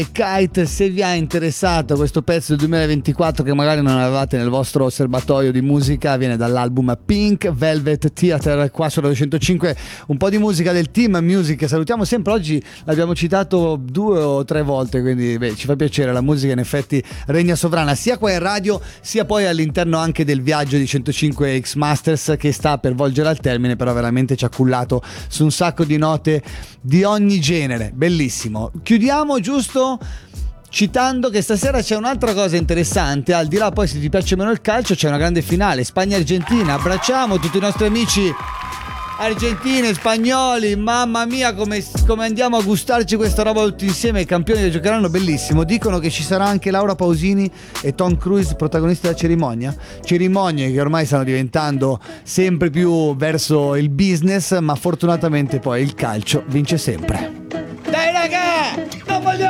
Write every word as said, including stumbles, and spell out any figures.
Kite, se vi ha interessato questo pezzo del duemilaventiquattro che magari non avevate nel vostro serbatoio di musica, viene dall'album Pink Velvet Theater, qua su Radio centocinque, un po' di musica del Team Music. Salutiamo sempre, oggi l'abbiamo citato due o tre volte, quindi beh, ci fa piacere, la musica in effetti regna sovrana sia qua in radio sia poi all'interno anche del viaggio di centocinque X Masters che sta per volgere al termine, però veramente ci ha cullato su un sacco di note di ogni genere, bellissimo. Chiudiamo giusto citando che stasera c'è un'altra cosa interessante, al di là poi se ti piace meno il calcio, c'è una grande finale Spagna-Argentina. Abbracciamo tutti i nostri amici argentini e spagnoli, mamma mia come, come andiamo a gustarci questa roba tutti insieme. I campioni che giocheranno, bellissimo. Dicono che ci sarà anche Laura Pausini e Tom Cruise protagonisti della cerimonia, cerimonie che ormai stanno diventando sempre più verso il business, ma fortunatamente poi il calcio vince sempre. Dai raga, non voglio